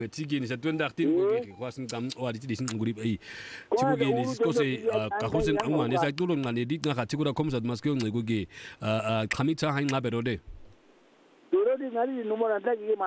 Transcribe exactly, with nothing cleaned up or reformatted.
Tigini sa tuan dak tin ko ke kwasin kam wa di sin nguri ai tiku ge ni ko se ka hosen angwa ne sa tulon ngane dit nga ka tiku da komsa mas ke ngego ge a khami cha hain ngabe rode Duro di ngari numero ta ki